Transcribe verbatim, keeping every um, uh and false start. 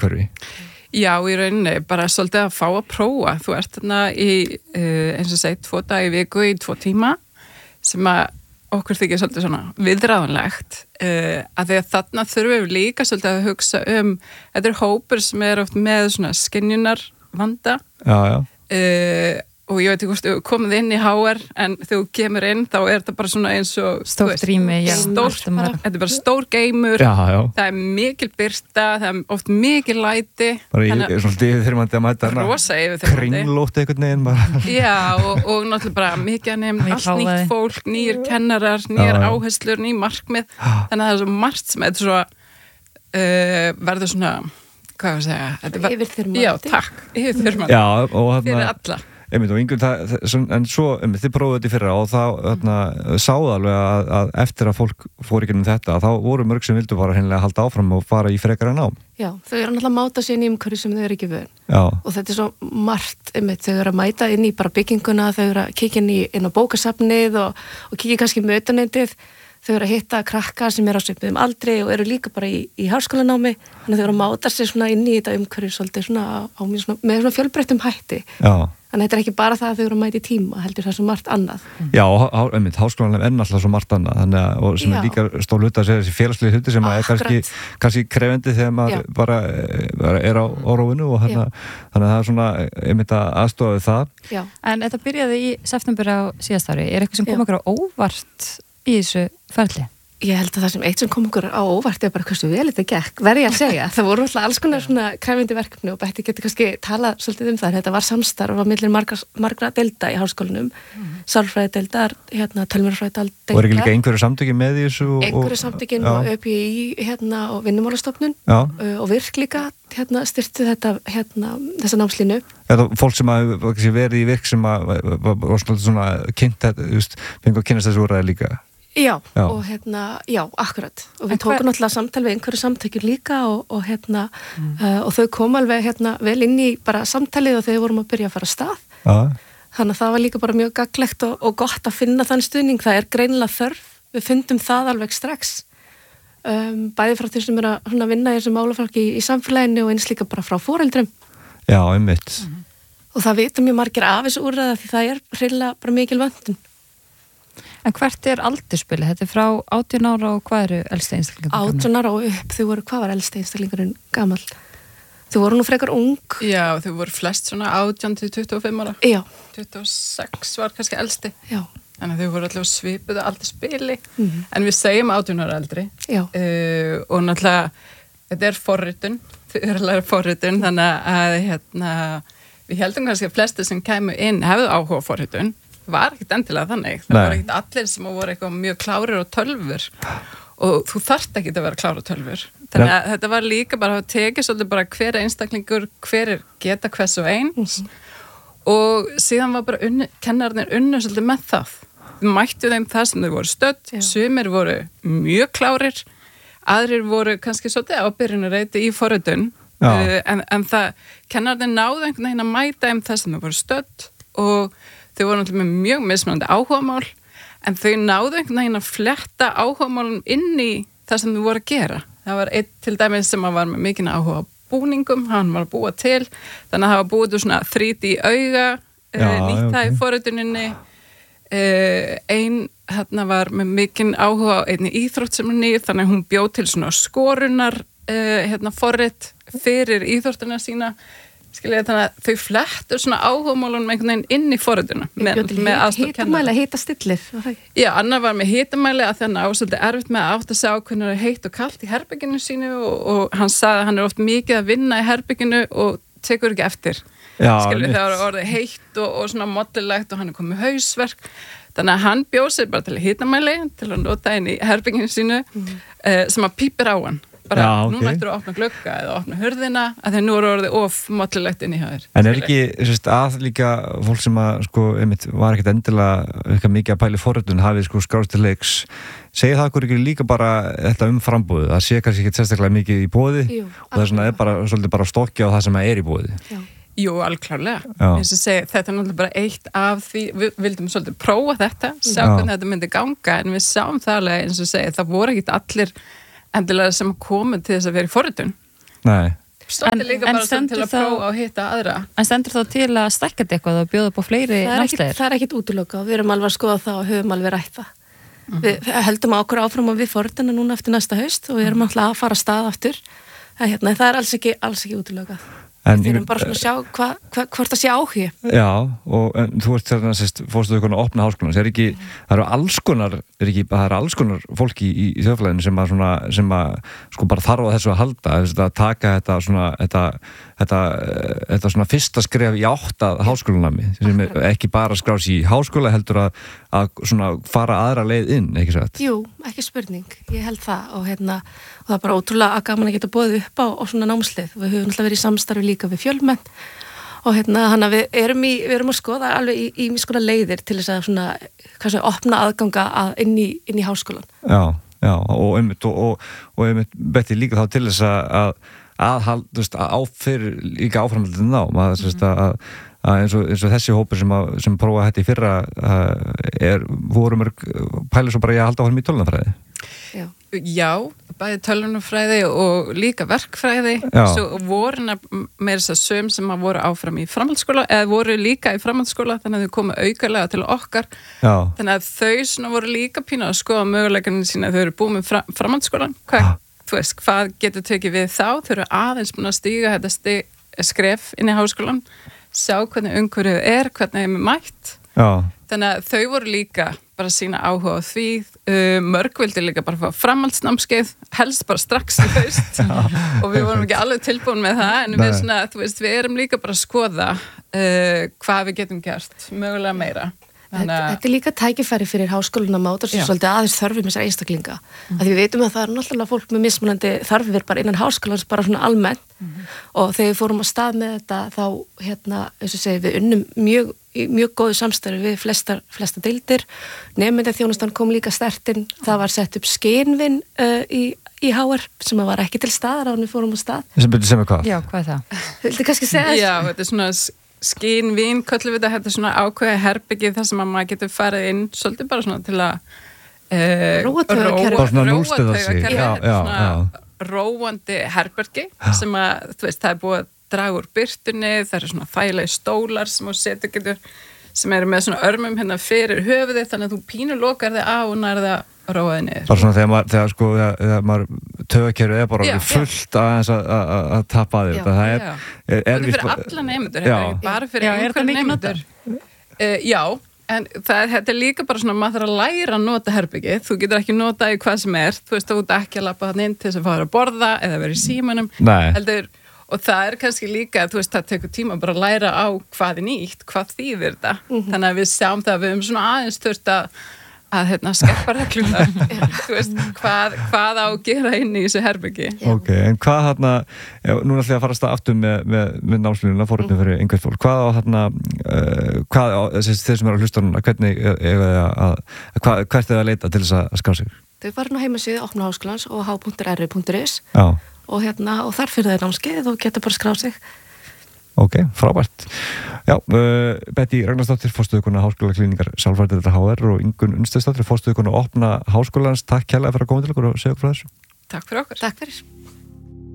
umhverfi. Já, í rauninni, bara svolítið að fá að prófa. Þú ert þarna í, uh, eins og segi, tvo dag í viku í tvo tíma sem að okkur þykir svolítið svona viðráðanlegt. Uh, að því að þarna þurfum við líka svolítið að hugsa um, þetta er hópur sem er oft með svona skynjunar vanda. Já, já. Uh, og ég veit ekki hvort þú komið inn í H R en þegar þú kemur inn þá er þetta bara svona eins og stórt rými, já, stórt, þetta er bara stór geimur, já, já. það er mikil birta, það er oft mikil læti bara ég er svona yfirþyrmandi að mæta rosa yfirþyrmandi kringlótt einhvern veginn bara já og, og náttúrulega bara mikið að nefna allt nýtt fólk, nýjir kennarar nýjar áherslur, nýjir markmið þannig að það er svo margt sem þetta svo uh, verður svona hvað var að segja yfirþyrmandi já takk, yfirþyrmandi já, og fyrir alla einmitt, og Ingunn, það, það, en svo einmitt, þið prófuðu þetta í fyrra og þá þarna, sáðu alveg að, að eftir að fólk fór ekki um þetta, þá voru mörg sem vildu bara hreinlega halda áfram og fara í frekara nám. Já, þau eru náttúrulega að máta sér inn í umhverfi sem þau eru ekki vön. Já. Og þetta er svo margt, einmitt, þau eru að mæta inn í bara bygginguna, þau eru að kíkja inn, í, inn á bókasafnið og, og kíkja kannski mötuneytið, þau eru að hitta krakka sem eru á svipuðum aldri og eru líka bara í, í háskólanámi, þannig að þau eru að máta sér svona inn í þetta umhverfi svolítið svona, á, svona með svona fjölbreyttum hætti. Já. Þannig að þetta er ekki bara það að þau eru að mæta í tíma, heldur það svo margt annað. Já, og einmitt, háskólanum er náttúrulega svo margt annað, þannig að, og sem Já. er líka stór hluti að segja þessi félagslega hluti sem er kannski, kannski krefendi þegar maður bara, bara er á óróinu og þannig, þannig að það er svona einmitt að aðstofa við það. Já. En þetta byrjaði í september á síðast ári, er eitthvað sem kom okkur á óvart í þessu ferli? Ég held að það sem eitt sem kom okkur á óvart er bara hversu vel þetta gekk, verði ég að segja. Það voru alltaf alls konar svona krefindi verkefni og Betti getur kannski talað svolítið um það. Þetta var samstarf á milli margra, margra deilda í háskólanum, mm. sálfræðideildar, hérna, tölvunarfræðideildar. Og er ekki líka einhverju samtökin með í þessu? Einhverju samtökin og Ö P I hérna, og Vinnumálastofnun uh, og Virk líka hérna, styrti þetta, hérna, þessa námslínu. Eða fólk sem að verið í Virk sem að var svona kynnt þetta, just, fengur að kynast þessu úrræði líka. Já, já, og hérna, já, akkurat og við tókum náttúrulega samtal við einhverju samtökjur líka og, og hérna mm. uh, og þau kom alveg hérna vel inn í bara samtalið og þau vorum að byrja að fara að stað ja. Þannig að það var líka bara mjög gagnlegt og, og gott að finna þann stuðning, það er greinilega þörf, við fundum það alveg strax um, bæði frá því sem er að svona, vinna í þessum málaflokki í, í samfélaginu og eins líka bara frá foreldrum. Já, einmitt mm. Og það vita mjög margir af þessu úrræða því það er hreinlega bara mikil vöntun. En hvert er aldurspili? Þetta er frá átján ára og hvað eru elsti einstaklingarnir? átján ára og upp, þau voru, hvað var elsti einstaklingarinn gamall? Þau voru nú frekar ung. Já, þau voru flest svona átján til tuttugu og fimm ára. Já. tuttugu og sex var kannski elsti. Já. Þannig að þau voru alltaf svipuðu aldurspili, mm. en við segjum átján ára eldri. Já. Uh, og náttúrulega, þetta er forritun, þau eru að læra forritun, þannig að hérna, við heldum kannski að flesti sem kæmu inn hefðu áhuga á forritun. Það var ekkert endilega þannig, það Nei. voru ekkert allir sem voru eitthvað mjög klárir og tölfur og þú þarft ekki að vera klár og tölfur þannig að þetta var líka bara að tekið svolítið bara hver einstaklingur, hver er geta hvers og eins mm. og síðan var bara unni, kennararnir unnu svolítið með það, við mættu þeim það sem þau voru stödd, Já. Sumir voru mjög klárir, aðrir voru kannski svolítið ábyrjunareiti í forritun uh, en, en það kennararnir náðu einhvern veginn að mæta þeim það sem þau voru stödd og þau voru náttúrulega með mjög mismunandi áhugamál en þau náðu einhvern veginn að fletta áhugamálum inn í það sem þau voru að gera. Það var einn til dæmis sem var með mikinn áhuga á búningum, hann var að búa til, þannig að það var búið til svona þrý D auga, Já, nýtt það okay. í forrituninni. Einn hérna var með mikinn áhuga á einni íþrótt sem er nýð, þannig að hún bjóð til svona skorunar hérna, forrit fyrir íþróttina sína. Skilja, þannig að þau flettur svona áhugamálunum einhvern veginn inn í forrituna með, með aðstoð kennara. Hitamæli, hitastillir. Já, annar var með hitamæli að þannig að svolítið erfitt með að átt að sjá hvernig það er heitt og kalt í herbygginu sínu og, og hann sagði að hann er oft mikið að vinna í herbygginu og tekur ekki eftir. Skilja, það var orðið heitt og, og svona modulegt og hann er komið hausverk. Þannig að hann bjóð sér bara til hitamæli til að nota inn í herbygginu sínu mm. uh, sem að pípir á hann. Bara, Já, okay. Nú mættur þú að opna glugga eða opna hurðina að þeir nú eru orðið of motlilegt inn í hjá þér. En er ekki sérst, að líka fólk sem að, sko, einmitt, var ekkert endilega eitthvað mikið að pæla í forritun hafið sko, skráðst til leiks, segir það okkur ekki líka bara þetta um frambúðu, það sé kannski ekki sérstaklega mikið í boði Jú, og það er svona, er bara, svolítið bara að stokja á það sem er í boði. Já. Jú, alklárlega. Eins og segi, þetta er náttúrulega bara eitt af því, við vildum svolítið prófa þetta, sjá hvernig þetta myndi ganga, en við sáum það alveg, eins og segi, það voru ekkert allir endilega sem komið til þess að vera í forritun. Nei. svolítið líka en bara svona til stendur að þá- prófa og hitta aðra. En stendur þá til að stækka þetta eitthvað og bjóða upp á fleiri Það er ekkit, námsleiðir? það er ekkit útilokað, við erum alveg að skoða það og höfum alveg rætt það. Við heldum okkur áfram og við forðina núna eftir næsta haust og við erum alltaf að fara að stað aftur. Það, hérna, það er alls ekki, alls ekki útilokað. En Við erum bara svona að sjá hva, hva, hvort það sé áhugi. Já, og en, þú ert þarna sérst, fórstu þau konar að opna háskólan, það er ekki, það eru alls konar, er ekki, það eru alls konar fólki í, í þjóðfélaginu sem að svona, sem að sko bara þarf á þessu að halda, þess að taka þetta svona, þetta, þetta, þetta svona fyrsta skref í átt að háskólanami, sem er ekki bara að skrá sig í háskóla, heldur að, að svona fara aðra leið inn, ekki satt? Jú, ekki spurning, ég held það og hérna, og það er bara ótrúlega að gaman að geta boðið upp á, á svona námsleið. Við höfum alltaf verið í samstarfi líka við Fjölmennt og hérna, hann að við erum, í, við erum að skoða alveg í, í mjög skona leiðir til þess að svona, kannski opna aðganga að, inn, í, inn í háskólan. Já, já, og einmitt, og, og, og einmitt Betty líka þá til þess að, að, að, að áfyrir líka áframhaldið ná, að, mm. að, að eins, og, eins og þessi hópur sem, að, sem prófa þetta í fyrra er, voru mörg pælir svo bara ég að halda áfram í tölunafræði. Já. Já, bæði tölvunarfræði og líka verkfræði. Já. Svo voru með þess að söm sem að voru áfram í framhaldsskóla eða voru líka í framhaldsskóla þannig að þau komu aukalega til okkar. Já. Þannig að þau svona voru líka pínu að skoða möguleikarnir sína að þau eru búið með fra, framhaldsskólan. Hvað, þú veist, hvað getur tekið við þá? Þau eru aðeins búin að stíga þetta stig, skref inn í háskólan, sjá hvernig umhverfið er, hvernig þeim er mætt. Já. Þannig að þau voru líka bara að sína áhuga á því, uh, mörg vildi líka bara fá framhaldsnámskeið, helst bara strax í haust og við vorum ekki alveg tilbúin með það, en við, svona, þú veist, við erum líka bara að skoða uh, hvað við getum gert, mögulega meira. Þetta, þetta er líka tækifæri fyrir háskólan að máta svo svolítið aðeins þörfum þessar einstaklinga. Mm. Að því við veitum að það er náttúrulega fólk með mismunandi þarfir bara innan háskólans, bara svona almennt mm. og þegar við fórum að stað með þetta þá, hérna, eins og segi, við unnum mjög, mjög góðu samstarfi við flestar, flesta deildir. Nemyndaþjónustan kom líka stertinn, það var sett upp skynvinn uh, í, í H R sem var ekki til staðar á við fórum að stað. Sem byrju sem er hvað? Já, hvað er það? Viltu kannski segja Já, þetta er svona skín vín, köllum við þetta, þetta er svona ákveða herbyggið þar sem að maður getur farið inn svolítið bara svona til að uh, Róa taugakerfið. Bara svona núllstilla sig. Þetta Já, er já, svona já. róandi herbyrgi sem að, þú veist, það er búið að draga úr byrtunni, það eru svona þægilegi stólar sem á setur getur, sem eru með svona örmum hérna fyrir höfuðið, þannig að þú pínu lokar þig á og nærða að róa þig niður. Bara svona þegar maður, þegar sko, þegar, þegar maður taugakerfið er bara Já, fullt aðeins að, að, að, að tappa að Já, þetta. Það er, Já. er, er Þetta er víst fyrir bara- alla nemendur, Já. þetta er ekki bara fyrir Já, er þetta einhverja mikið nemendur. Uh, já, en það, þetta er líka bara svona, maður þarf að læra að nota herbyggið, þú getur ekki notað í hvað sem er, þú veist, þú ert ekki að lappa þann inn til þess að fá þér að borða eða vera í símanum, Nei. heldur, og það er kannski líka, þú veist, það tekur tíma bara að læra á hvað er nýtt, hvað þýðir þetta, þannig að við sjáum það að við höfum svona aðeins þurft að að hérna skerpa regluna þú veist, hvað, hvað á að gera inn í þessu herbyggi. Ok, en hvað hérna, núna ætlum ég að fara að stað aftur með, með, með námslínuna, fórhundin fyrir einhvert fólk, hvað á hérna, uh, hvað á þeir sem eru að hlusta núna, hvernig er það að, hvað, hvert er það að leita til þess að, að skrá sig? Þau farin á heimasíðu Opna Háskólans og h punktur r i punktur is Já. og, hérna, og þar fyrir þeir námskeið og geta bara skráð sig. Ok, frábært. Já, uh, Betty Ragnarsdóttir, forstöðukona Háskólaklíningar Sálfræðideildar H R og Ingunn Unnsteinsdóttir, forstöðukona Opna Háskólans. Takk kærlega fyrir að koma til okkur og segja okkur frá þessu. Takk fyrir okkur. Takk fyrir.